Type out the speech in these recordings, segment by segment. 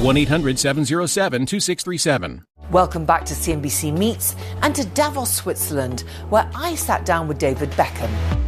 1-800-707-2637. Welcome back to CNBC Meets and to Davos, Switzerland, where I sat down with David Beckham.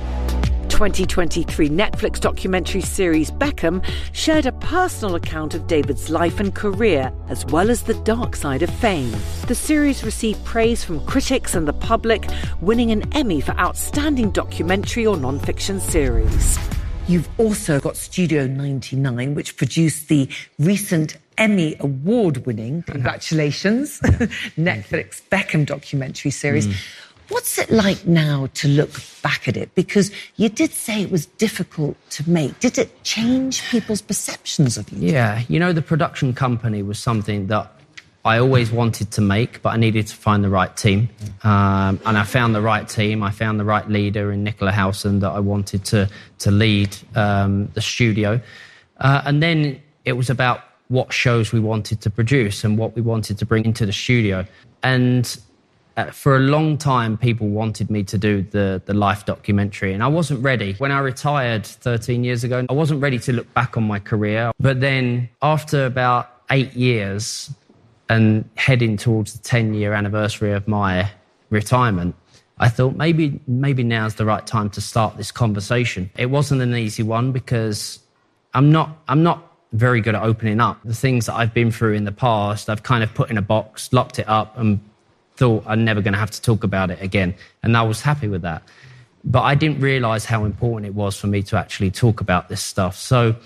2023 Netflix documentary series Beckham shared a personal account of David's life and career, as well as the dark side of fame. The series received praise from critics and the public, winning an Emmy for Outstanding Documentary or Non-Fiction Series. You've also got Studio 99, which produced the recent Emmy Award-winning, congratulations, Netflix Beckham documentary series. What's it like now to look back at it? Because you did say it was difficult to make. Did it change people's perceptions of you? Yeah, the production company was something that I always wanted to make, but I needed to find the right team. And I found the right team. I found the right leader in Nicola Howson that I wanted to lead the studio. And then it was about what shows we wanted to produce and what we wanted to bring into the studio. And for a long time, people wanted me to do the life documentary, and I wasn't ready. When I retired 13 years ago, I wasn't ready to look back on my career. But then after about 8 years and heading towards the 10-year anniversary of my retirement, I thought maybe now's the right time to start this conversation. It wasn't an easy one because I'm not very good at opening up. The things that I've been through in the past, I've kind of put in a box, locked it up, and thought I'm never going to have to talk about it again. And I was happy with that. But I didn't realise how important it was for me to actually talk about this stuff. So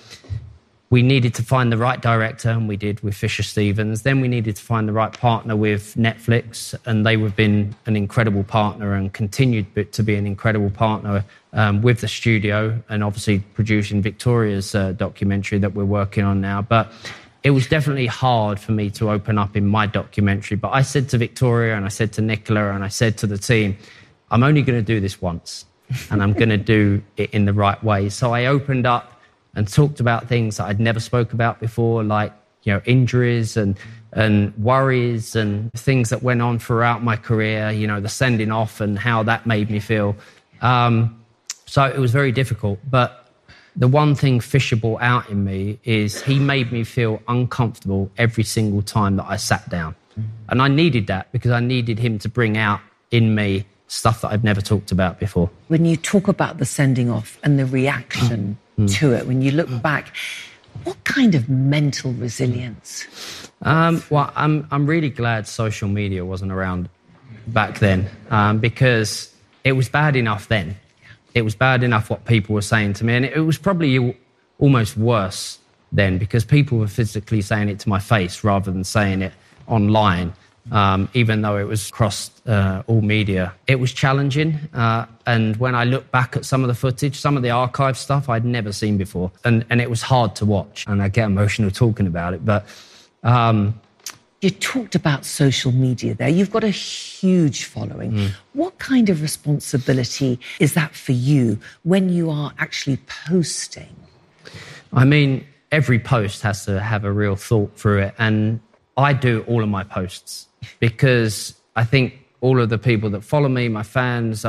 we needed to find the right director, and we did with Fisher Stevens. Then we needed to find the right partner with Netflix, and they have been an incredible partner and continued to be an incredible partner with the studio, and obviously producing Victoria's documentary that we're working on now. But it was definitely hard for me to open up in my documentary. But I said to Victoria, and I said to Nicola, and I said to the team, I'm only going to do this once, and I'm going to do it in the right way. So I opened up and talked about things that I'd never spoke about before, like, injuries and worries and things that went on throughout my career, the sending off and how that made me feel. So it was very difficult. But the one thing Fisher brought out in me is he made me feel uncomfortable every single time that I sat down. And I needed that because I needed him to bring out in me stuff that I've never talked about before. When you talk about the sending off and the reaction to it, when you look back, what kind of mental resilience? Well, I'm really glad social media wasn't around back then because it was bad enough then. It was bad enough what people were saying to me, and it was probably almost worse then because people were physically saying it to my face rather than saying it online, even though it was across all media. It was challenging, and when I look back at some of the footage, some of the archive stuff I'd never seen before, and it was hard to watch, and I get emotional talking about it, but... You talked about social media there. You've got a huge following. What kind of responsibility is that for you when you are actually posting? I mean, every post has to have a real thought through it. And I do all of my posts because I think all of the people that follow me, my fans,